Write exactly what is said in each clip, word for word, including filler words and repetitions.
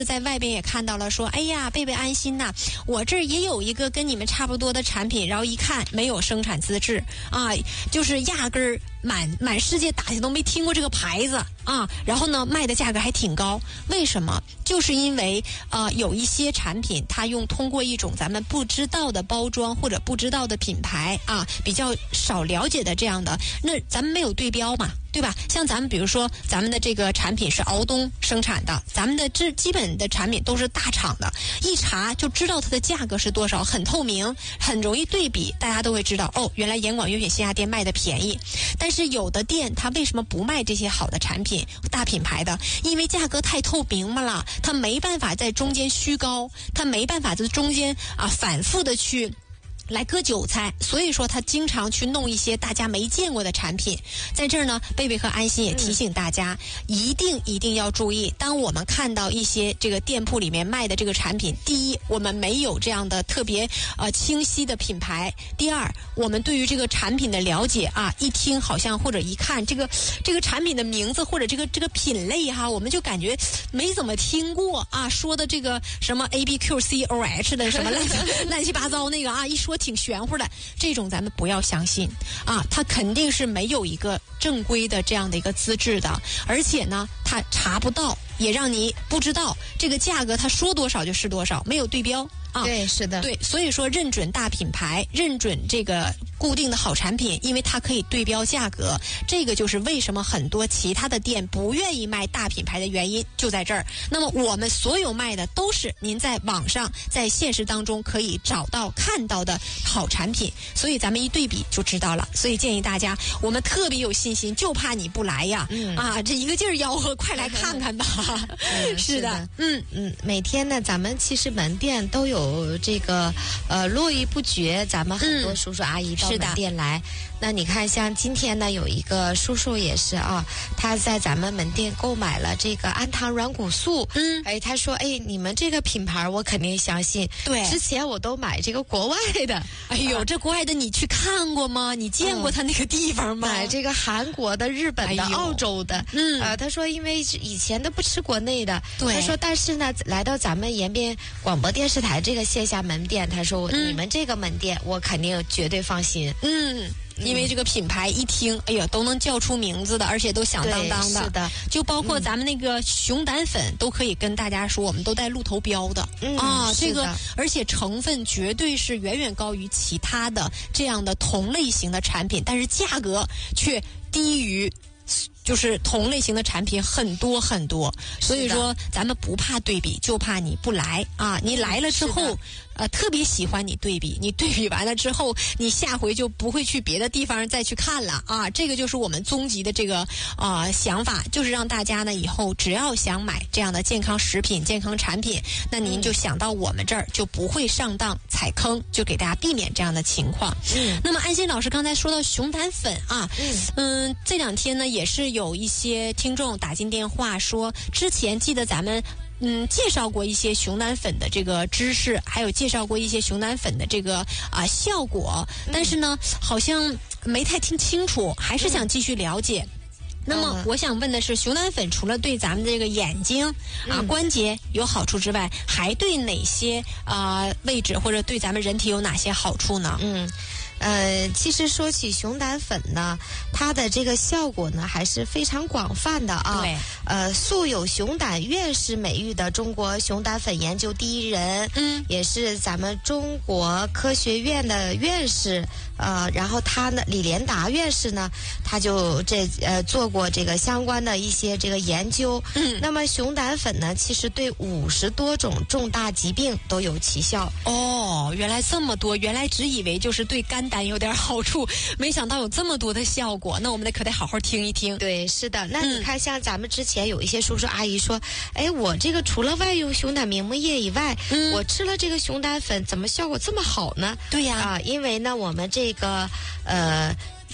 在外边也看到了说，哎呀，贝贝安心呐、啊，我这儿也有一个跟你们差不多的产品，然后一看没有生产资质啊，就是压根儿满满世界打听都没听过这个牌子啊，然后呢卖的价格还挺高，为什么？就是因为呃有一些产品它用通过一种咱们不知道的包装或者不知道的品牌啊，比较少了解的这样的，那咱们没有对标嘛，对吧？像咱们比如说咱们的这个产品是敖东生产的，咱们的这基本的产品都是大厂的，一查就知道它的价格是多少，很透明，很容易对比，大家都会知道哦，原来盐广悦品线下店卖的便宜。但是有的店它为什么不卖这些好的产品，大品牌的？因为价格太透明嘛了，它没办法在中间虚高，它没办法在中间啊反复的去来割韭菜，所以说他经常去弄一些大家没见过的产品。在这儿呢，贝贝和安心也提醒大家，嗯、一定一定要注意，当我们看到一些这个店铺里面卖的这个产品，第一，我们没有这样的特别呃清晰的品牌；第二，我们对于这个产品的了解啊，一听好像或者一看这个这个产品的名字或者这个这个品类哈，我们就感觉没怎么听过啊，说的这个什么 A B Q C O H 的什么乱乱七八糟那个啊，一说挺玄乎的，这种咱们不要相信啊，它肯定是没有一个正规的这样的一个资质的，而且呢，它查不到，也让你不知道这个价格，它说多少就是多少，没有对标。啊， 对，是的， 对，所以说认准大品牌，认准这个固定的好产品，因为它可以对标价格，这个就是为什么很多其他的店不愿意卖大品牌的原因就在这儿。那么我们所有卖的都是您在网上、在现实当中可以找到、看到的好产品，所以咱们一对比就知道了。所以建议大家，我们特别有信心，就怕你不来呀！嗯、啊，这一个劲儿吆喝，快来看看吧！ 嗯、 是的， 嗯嗯，每天呢，咱们其实门店都有。有这个呃络绎不绝，咱们很多叔叔阿姨到门店来。嗯、那你看，像今天呢，有一个叔叔也是啊，他在咱们门店购买了这个安糖软骨素。嗯，哎，他说，哎，你们这个品牌我肯定相信。对，之前我都买这个国外的。 哎呦，啊、这国外的你去看过吗？你见过他那个地方吗？ 嗯、买这个韩国的、日本的、哎、澳洲的。嗯，呃，他说，因为以前都不吃国内的。对。他说，但是呢，来到咱们延边广播电视台这个线下门店，他说、嗯、你们这个门店我肯定绝对放心。 嗯，因为这个品牌一听，哎呀，都能叫出名字的，而且都响当当的。 是的， 就包括咱们那个熊胆粉，嗯、都可以跟大家说，我们都带鹿头标的。嗯啊，这个而且成分绝对是远远高于其他的这样的同类型的产品，但是价格却低于。就是同类型的产品很多很多，所以说咱们不怕对比，就怕你不来啊！你来了之后，呃，特别喜欢你对比，你对比完了之后，你下回就不会去别的地方再去看了啊！这个就是我们终极的这个啊、呃、想法，就是让大家呢以后只要想买这样的健康食品、健康产品，那您就想到我们这儿，就不会上当踩坑，就给大家避免这样的情况。嗯，那么安心老师刚才说到熊胆粉啊，嗯，嗯这两天呢也是有一些听众打进电话说，之前记得咱们嗯介绍过一些熊胆粉的这个知识，还有介绍过一些熊胆粉的这个啊效果，但是呢好像没太听清楚，还是想继续了解。那么我想问的是，熊胆粉除了对咱们这个眼睛啊、关节有好处之外，还对哪些啊、呃、位置或者对咱们人体有哪些好处呢？ 嗯。呃，其实说起熊胆粉呢，它的这个效果呢还是非常广泛的啊。对。呃，素有熊胆院士美誉的中国熊胆粉研究第一人，嗯，也是咱们中国科学院的院士。呃，然后他呢，李连达院士呢，他就这呃做过这个相关的一些这个研究。嗯。那么熊胆粉呢，其实对五十多种重大疾病都有奇效。 哦，原来这么多，原来只以为就是对肝胆有点好处，没想到有这么多的效果，那我们得可得好好听一听。 对，是的。那你看，像咱们之前有一些叔叔阿姨说，哎、嗯，我这个除了外用熊胆明目液以外，嗯，我吃了这个熊胆粉，怎么效果这么好呢？ 对呀， 啊，因为呢，我们这个呃。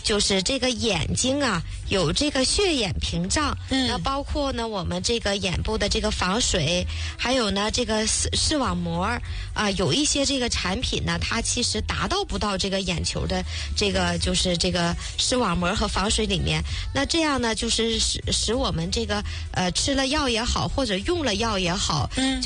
就是这个眼睛啊有这个血眼屏障， 嗯， 那包括呢我们这个眼部的这个防水，还有呢这个视视网膜啊、呃，有一些这个产品呢，它其实达到不到这个眼球的这个就是这个视网膜和防水里面。那这样呢，就是使使我们这个呃吃了药也好，或者用了药也好， 嗯。